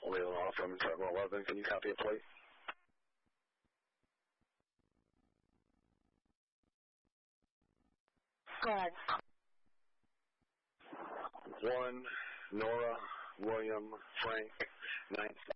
Leelanau from 711. Can you copy a plate? Go ahead. 1 Nora William Frank 9.